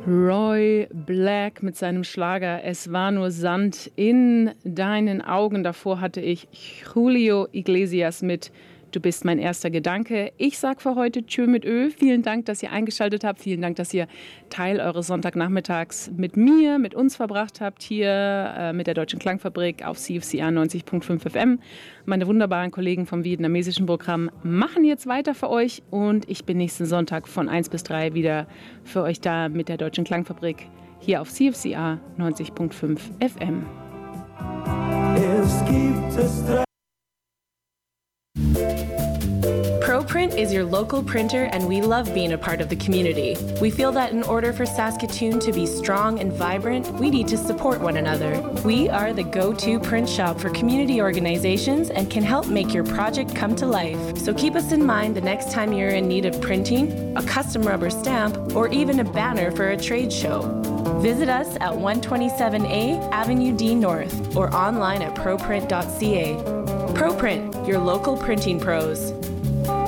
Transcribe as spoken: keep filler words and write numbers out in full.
Roy Black mit seinem Schlager Es war nur Sand in deinen Augen. Davor hatte ich Julio Iglesias mit Du bist mein erster Gedanke. Ich sag für heute Tschö mit Ö. Vielen Dank, dass ihr eingeschaltet habt. Vielen Dank, dass ihr Teil eures Sonntagnachmittags mit mir, mit uns verbracht habt, hier äh, mit der Deutschen Klangfabrik auf C F C R neunzig Komma fünf F M. Meine wunderbaren Kollegen vom vietnamesischen Programm machen jetzt weiter für euch und ich bin nächsten Sonntag von eins bis drei wieder für euch da mit der Deutschen Klangfabrik hier auf C F C R neunzig Komma fünf F M. Es gibt es drei. ProPrint is your local printer, and we love being a part of the community. We feel that in order for Saskatoon to be strong and vibrant, we need to support one another. We are the go-to print shop for community organizations and can help make your project come to life. So keep us in mind the next time you're in need of printing, a custom rubber stamp, or even a banner for a trade show. Visit us at one twenty-seven A Avenue D North or online at proprint dot c a. ProPrint, your local printing pros.